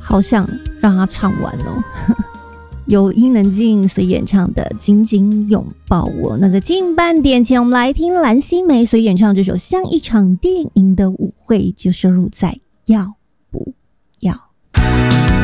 好想让他唱完哦。由伊能静所演唱的《紧紧拥抱我》。那在进半点前，我们来听蓝心湄所演唱这首《像一场电影的舞会》，就收录在《要不要》。